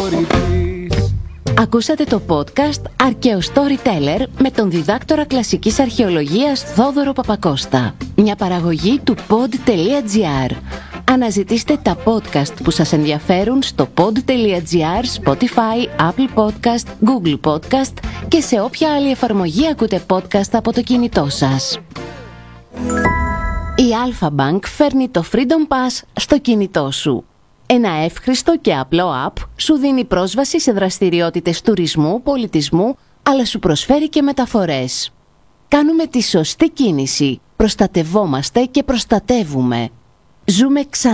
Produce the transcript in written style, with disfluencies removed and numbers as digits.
Ακούσατε το podcast «Αρκαίο Storyteller» με τον διδάκτορα κλασικής αρχαιολογίας Θόδωρο Παπακώστα. Μια παραγωγή του pod.gr. Αναζητήστε τα podcast που σας ενδιαφέρουν στο pod.gr, Spotify, Apple Podcast, Google Podcast και σε όποια άλλη εφαρμογή ακούτε podcast από το κινητό σας. Η Alpha Bank φέρνει το Freedom Pass στο κινητό σου. Ένα εύχριστο και απλό app σου δίνει πρόσβαση σε δραστηριότητες τουρισμού, πολιτισμού, αλλά σου προσφέρει και μεταφορές. Κάνουμε τη σωστή κίνηση. Προστατευόμαστε και προστατεύουμε. Ζούμε ξανά.